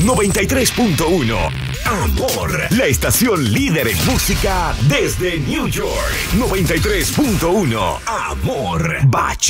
93.1. Amor, la estación líder en música desde New York. 93.1. Amor. Bach.